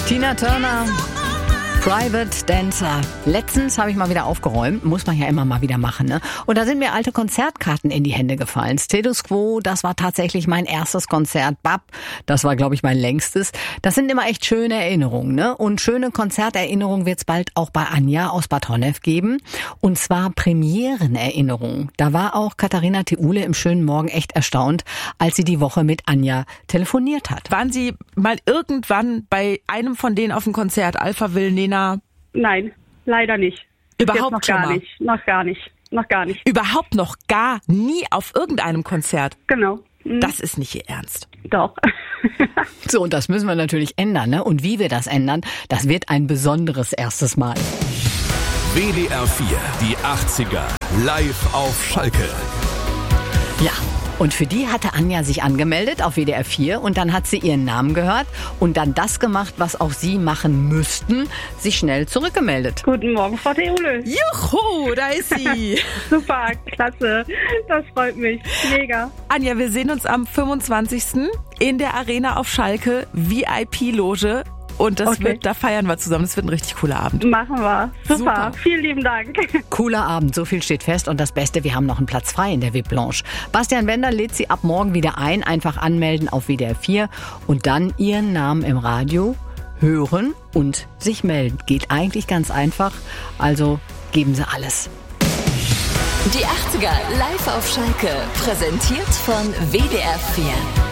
Tina Turner, Private Dancer. Letztens habe ich mal wieder aufgeräumt, muss man ja immer mal wieder machen, ne? Und da sind mir alte Konzertkarten in die Hände gefallen. Status Quo, das war tatsächlich mein erstes Konzert. Bab, das war, glaube ich, mein längstes. Das sind immer echt schöne Erinnerungen, ne? Und schöne Konzerterinnerungen wird es bald auch bei Anja aus Bad Honnef geben. Und zwar Premierenerinnerungen. Da war auch Katharina Theule im schönen Morgen echt erstaunt, als sie die Woche mit Anja telefoniert hat. Waren Sie mal irgendwann bei einem von denen auf dem Konzert, Alpha Will, Nena? Nein, leider nicht. Überhaupt noch schon gar mal? nicht. Noch gar nicht. Überhaupt noch gar nie auf irgendeinem Konzert? Genau. Das ist nicht Ihr Ernst. Doch. So, und das müssen wir natürlich ändern, ne? Und wie wir das ändern, das wird ein besonderes erstes Mal. WDR 4, die 80er, live auf Schalke. Ja, und für die hatte Anja sich angemeldet auf WDR 4 und dann hat sie ihren Namen gehört und dann das gemacht, was auch Sie machen müssten, sich schnell zurückgemeldet. Guten Morgen, Frau Theule. Juhu, da ist sie. Super, klasse. Das freut mich. Mega. Anja, wir sehen uns am 25. in der Arena auf Schalke, VIP-Loge. Und das Okay. da feiern wir zusammen. Das wird ein richtig cooler Abend. Machen wir. Super. Super. Vielen lieben Dank. Cooler Abend, so viel steht fest und das Beste, wir haben noch einen Platz frei in der VIP Lounge. Bastian Wender lädt Sie ab morgen wieder ein, einfach anmelden auf WDR 4 und dann Ihren Namen im Radio hören und sich melden. Geht eigentlich ganz einfach, also geben Sie alles. Die 80er live auf Schalke, präsentiert von WDR 4.